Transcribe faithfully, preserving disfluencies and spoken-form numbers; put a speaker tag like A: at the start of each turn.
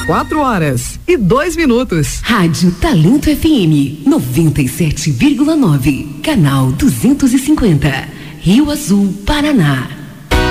A: quatro horas e dois minutos.
B: Rádio Talento F M noventa e sete vírgula nove, canal duzentos e cinquenta, Rio Azul, Paraná.